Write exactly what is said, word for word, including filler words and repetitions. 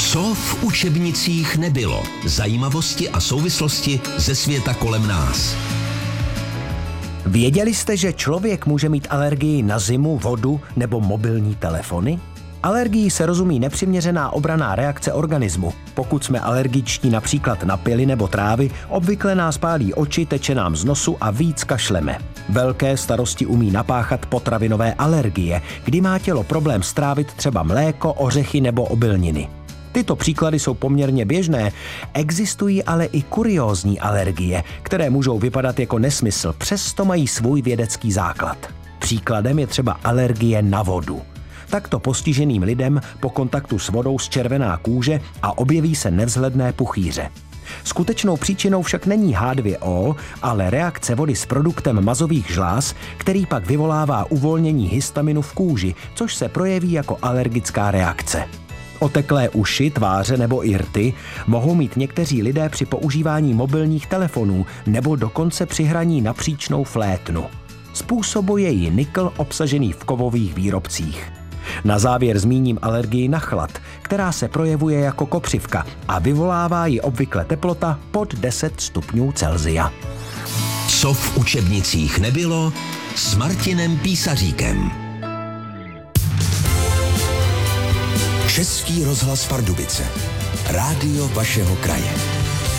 Co v učebnicích nebylo? Zajímavosti a souvislosti ze světa kolem nás. Věděli jste, že člověk může mít alergii na zimu, vodu nebo mobilní telefony? Alergii se rozumí nepřiměřená obranná reakce organismu. Pokud jsme alergičtí například na pily nebo trávy, obvykle nás pálí oči, teče nám z nosu a víc kašleme. Velké starosti umí napáchat potravinové alergie, kdy má tělo problém strávit třeba mléko, ořechy nebo obilniny. Tyto příklady jsou poměrně běžné, existují ale i kuriózní alergie, které můžou vypadat jako nesmysl, přesto mají svůj vědecký základ. Příkladem je třeba alergie na vodu. Takto postiženým lidem po kontaktu s vodou zčervená kůže a objeví se nevzhledné puchýře. Skutečnou příčinou však není H dva O, ale reakce vody s produktem mazových žláz, který pak vyvolává uvolnění histaminu v kůži, což se projeví jako alergická reakce. Oteklé uši, tváře nebo i rty mohou mít někteří lidé při používání mobilních telefonů nebo dokonce při hraní na příčnou flétnu. Způsobuje ji nikl obsažený v kovových výrobcích. Na závěr zmíním alergii na chlad, která se projevuje jako kopřivka a vyvolává ji obvykle teplota pod deset stupňů Celsia. Co v učebnicích nebylo s Martinem Písaříkem. Český rozhlas Pardubice. Rádio vašeho kraje.